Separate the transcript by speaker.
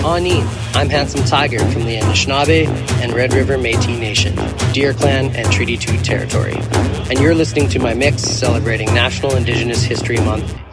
Speaker 1: Anin, I'm Handsome Tiger from the Anishinaabe and Red River Métis Nation, Deer Clan and Treaty 2 territory. And you're listening to my mix celebrating National Indigenous History Month